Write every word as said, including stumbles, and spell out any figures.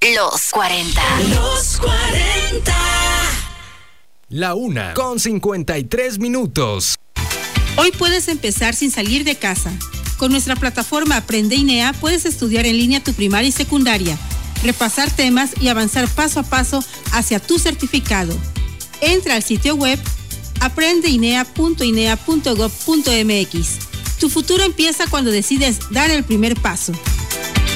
Los cuarenta. Los cuarenta. La una con cincuenta y tres minutos. Hoy puedes empezar sin salir de casa. Con nuestra plataforma Aprende I N E A puedes estudiar en línea tu primaria y secundaria, repasar temas y avanzar paso a paso hacia tu certificado. Entra al sitio web aprende I N E A punto I N E A punto gov punto M X. Tu futuro empieza cuando decides dar el primer paso.